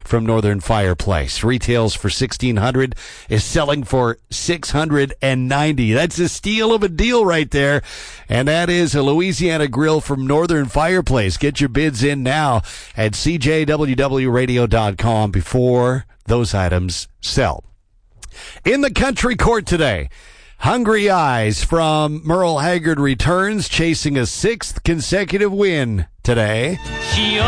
from Northern Fireplace. Retails for $1,600, is selling for $690. That's a steal of a deal right there. And that is a Louisiana grill from Northern Fireplace. Get your bids in now at cjwwradio.com before those items sell. In the country court today, Hungry Eyes from Merle Haggard returns, chasing a 6th consecutive win today.